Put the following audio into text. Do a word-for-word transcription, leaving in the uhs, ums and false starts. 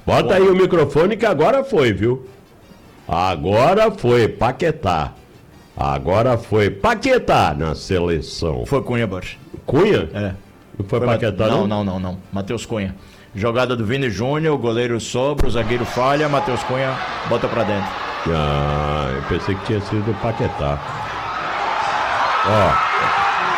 Bota aí o microfone que agora foi, viu? Agora foi Paquetá. Agora foi Paquetá na seleção. Foi Cunha, Borges. Cunha? É. Não foi, foi Paquetá, não? Não, não, não, não. Matheus Cunha. Jogada do Vini Júnior, o goleiro sobra, o zagueiro falha, Matheus Cunha bota pra dentro. Ah, eu pensei que tinha sido o Paquetá. Ó.